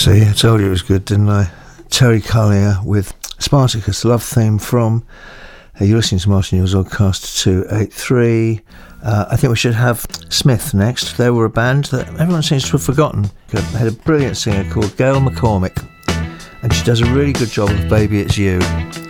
See, I told you it was good, didn't I? Terry Collier with Spartacus, love theme from... you're listening to Martin News Oddcast 283. I think we should have Smith next. They were a band that everyone seems to have forgotten. They had a brilliant singer called Gail McCormick, and she does a really good job of Baby It's You.